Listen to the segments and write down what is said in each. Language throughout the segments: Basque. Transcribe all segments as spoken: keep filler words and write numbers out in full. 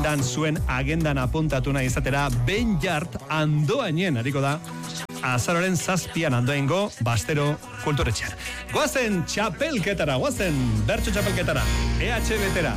agendan zuen agendan apuntatu nahi izatera, Ben Jart Andoainen hariko da azaroren zazpian Andoaingo Bastero kulturetxean. Goazen txapelketara, goazen bertso txapelketara, E H B-tera.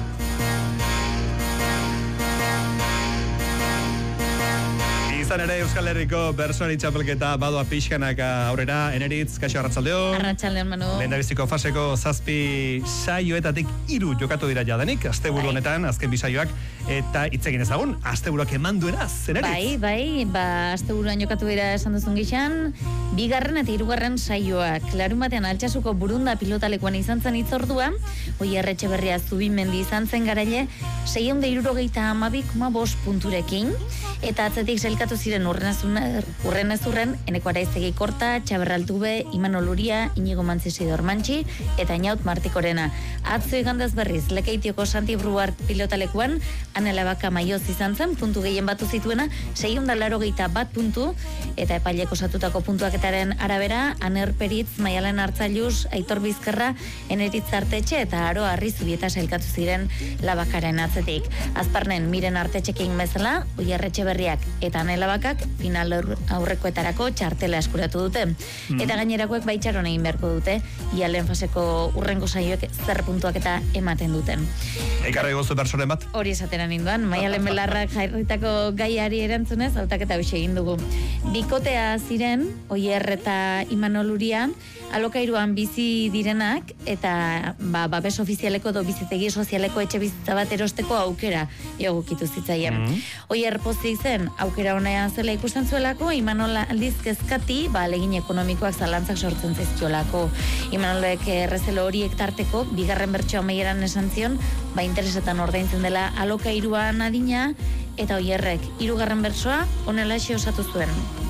Izan ere Euskal Herriko bertsolari txapelketa badoa pixkanak aurrera. Eneritz, kaixo, arratsaldeon. Arratsaldeon, Manu. Lehendabiziko faseko zazpi saioetatik hiru jokatu dira jadanik, asteburu honetan, azken bi saioak, eta hitz egin ezagun, asteburuak eman duenaz, Eneritz? Bai, bai, ba, asteburuan jokatu dira esan duzun gixan, bigarren eta hirugarren saioak. Larun batean Altsasuko Burunda pilotalekuan izan zen itzordua, Oier Etxeberria Zubimendi izan zen garaile, seiehun eta hirurogeita hamabi koma bost punturekin, eta atzetik sailkatu ziren urren ez urren, Eneko Araizegi Korta, Txaber Altube, Imanol Uria, Inigo Mantzisidor Mantxi, eta Inaut Martikorena. Atzo igandez berriz, Lekeitioko Santi Bruart pilotalekuan, Anela Baka Maioz izan zen, puntu gehien batu zituena, seiehun eta laurogeita bat puntu, eta epaileko osatutako puntuaketaren arabera, Aner Peritz, Maialen Artzailuz, Aitor Bizkarra, Eneritz Artetxe, eta Aro Arrizubieta sailkatu ziren Labakaren atzetik. Azparnen, Miren Artetxekin bezala, Oier Etxeberriak eta Anela Bakak final aurrekoetarako txartela eskuratu dute. Mm. Eta gainerakoek baitxaron egin beharko dute, ialen faseko urrengo saioek zer puntuak eta ematen duten. Ekarri gozu bersoren bat? Hori esatera ninduan, Maialen Belarrak jarritako gaiari erantzunez, hautaketa hoxe egin dugu. Bikotea ziren, Oier eta Imanol Uria, alokairuan bizi direnak, eta ba, babes ofizialeko do bizitegi sozialeko etxe bizitza bat erosteko aukera egokitu zitzaien. Mm. Oier pozik zen, aukera honean zela ikusten zuelako, Imanol aldiz kezkati, ba, alegin ekonomikoak zalantzak sortzen zizkiolako. Imanolek errezelo horiek tarteko, bigarren bertsoa meieran esan zion, ba, interesetan ordaintzen dela alokairuan adina, eta Oierrek hirugarren bertsoa honela osatu zuen.